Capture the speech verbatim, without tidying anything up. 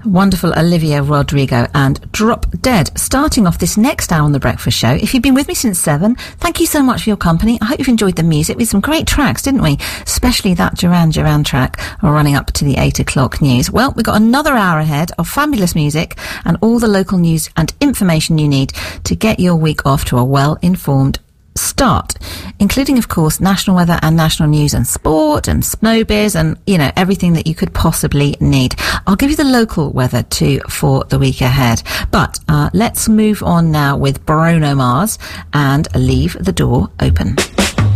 Wonderful Olivia Rodrigo and Drop Dead. Starting off this next hour on The Breakfast Show. If you've been with me since seven, thank you so much for your company. I hope you've enjoyed the music. We had some great tracks, didn't we? Especially that Duran Duran track running up to the eight o'clock news. Well, we've got another hour ahead of fabulous music and all the local news and information you need to get your week off to a well-informed start, including, of course, national weather and national news and sport and snowbiz and, you know, everything that you could possibly need. I'll give you the local weather too for the week ahead. But uh, let's move on now with Bruno Mars and Leave the Door Open.